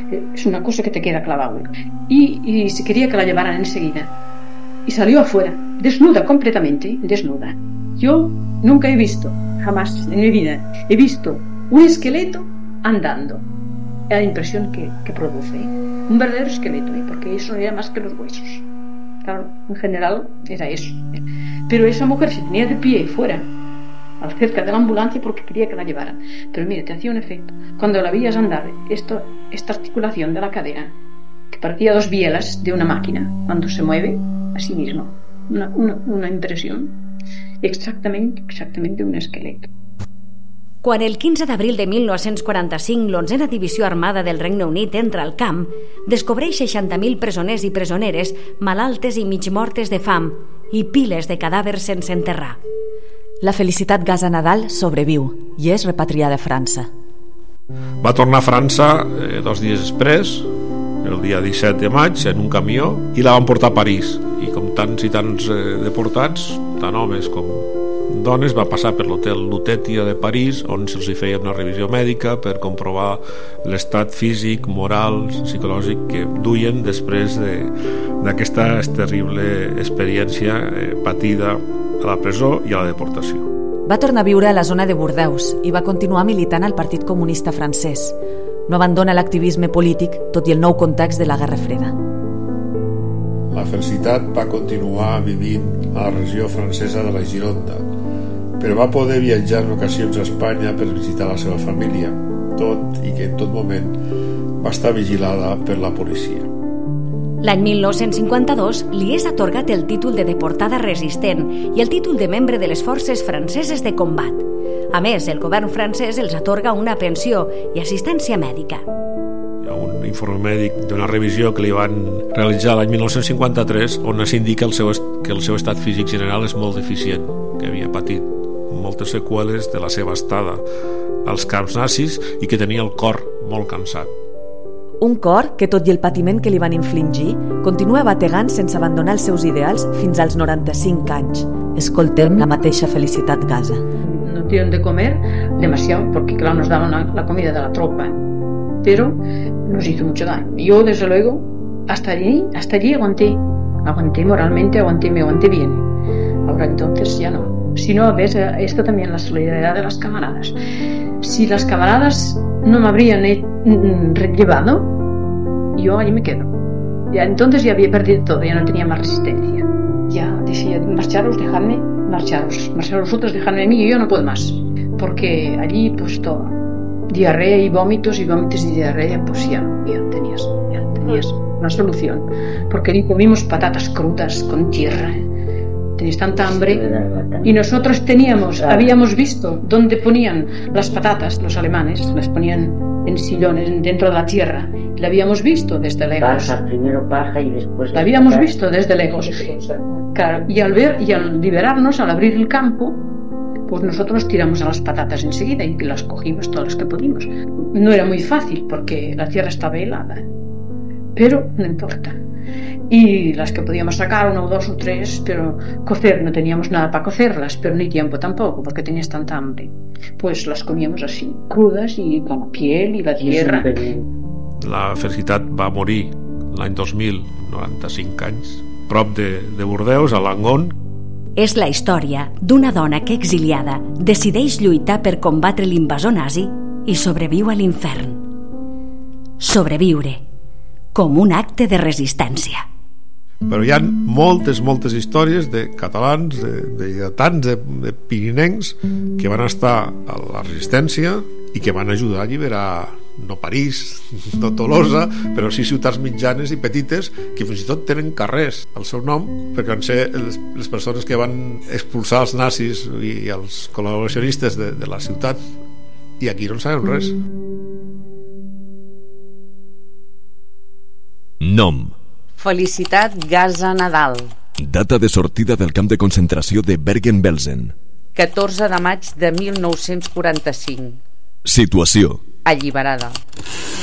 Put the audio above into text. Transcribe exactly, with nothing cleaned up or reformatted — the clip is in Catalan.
es una cosa que te queda clavado. Y, y se quería que la llevaran enseguida. Y salió afuera, desnuda completamente, desnuda. Yo nunca he visto, jamás en mi vida, he visto un esqueleto andando. La impresión que, que produce, ¿eh? Un verdadero esqueleto, ¿eh? Porque eso no era más que los huesos. Claro, en general era eso. Pero esa mujer se tenía de pie fuera, cerca de la ambulancia, porque quería que la llevaran. Pero mira, te hacía un efecto. Cuando la veías andar, esto, esta articulación de la cadera, que parecía dos bielas de una máquina, cuando se mueve a sí mismo. Una, una, una impresión exactament, exactament un esquelet. Quan el quinze d'abril de mil nou-cents quaranta-cinc l'onzena Divisió Armada del Regne Unit entra al camp, descobreix seixanta mil presoners i presoneres malaltes i mig mortes de fam i piles de cadàvers sense enterrar. La Felicitat Gasa Nadal sobreviu i és repatriada a França. Va tornar a França eh, dos dies després, el dia disset de maig, en un camió, i la van portar a París. I com tants i tants eh, deportats, tant homes com dones, va passar per l'hotel Lutetia de París, on se'ls feia una revisió mèdica per comprovar l'estat físic, moral, psicològic que duien després de, d'aquesta terrible experiència eh, patida a la presó i a la deportació. Va tornar a viure a la zona de Bordeus i va continuar militant al Partit Comunista francès. No abandona l'activisme polític, tot i el nou context de la Guerra Freda. La Felicitat va continuar vivint a la regió francesa de la Gironda, però va poder viatjar en ocasions a Espanya per visitar la seva família, tot i que en tot moment va estar vigilada per la policia. L'any mil nou-cents cinquanta-dos li és atorgat el títol de deportada resistent i el títol de membre de les forces franceses de combat. A més, el govern francès els atorga una pensió i assistència mèdica. Hi ha un informe mèdic d'una revisió que li van realitzar l'any mil nou-cents cinquanta-tres on s'indica el seu, que el seu estat físic general és molt deficient, que havia patit moltes seqüeles de la seva estada als camps nazis i que tenia el cor molt cansat. Un cor que, tot i el patiment que li van infligir, continua bategant sense abandonar els seus ideals fins als noranta-cinc anys. Escoltem la mateixa Felicitat Gasa. No tienen de comer demasiado porque claro nos daban la, la comida de la tropa, pero nos hizo mucho daño. Yo desde luego hasta allí, hasta allí aguanté, aguanté moralmente, aguanté, me aguanté bien. Ahora entonces ya no. Si no, ves, esto también la solidaridad de las camaradas. Si las camaradas no me habrían llevado, yo allí me quedo. Ya entonces ya había perdido todo, ya no tenía más resistencia. Ya decía, marcharos, dejadme, marcharos, marcharos vosotros, dejadme a mí, y yo no puedo más. Porque allí, pues todo, diarrea y vómitos, y vómitos y diarrea, pues ya, ya tenías, ya tenías una solución. Porque allí comimos patatas crudas con tierra. Tenías tanta hambre y nosotros teníamos, habíamos visto dónde ponían las patatas los alemanes, las ponían en sillones dentro de la tierra, la habíamos visto desde lejos. Paja, primero paja y después la habíamos visto desde lejos. Claro, y al ver y al liberarnos, al abrir el campo, pues nosotros tiramos a las patatas enseguida y las cogimos todas las que pudimos. No era muy fácil porque la tierra estaba helada, pero no importa. Y las que podíamos sacar, una o dos o tres, pero cocer, no teníamos nada para cocerlas, pero ni tiempo tampoco, porque tenías tanta hambre. Pues las comíamos así, crudas y con la piel y la tierra. La Felicitat va morir l'any dos mil, noranta-cinc anys, prop de, de Bordeus, a Langon. És la història d'una dona que, exiliada, decideix lluitar per combatre l'invasor nazi i sobreviu a l'infern. Sobreviure, com un acte de resistència. Però hi ha moltes, moltes històries de catalans, de, de lleidatans, de, de pirinencs que van estar a la resistència i que van ajudar a alliberar no París, no Tolosa, però sí ciutats mitjanes i petites que fins i tot tenen carrers al seu nom, perquè van ser les, les persones que van expulsar els nazis i els col·laboracionistes de, de la ciutat, i aquí no en sabem res. Nom: Felicitat Gasa Nadal. Data de sortida del camp de concentració de Bergen-Belsen: catorze de maig de mil nou-cents quaranta-cinc. Situació: alliberada.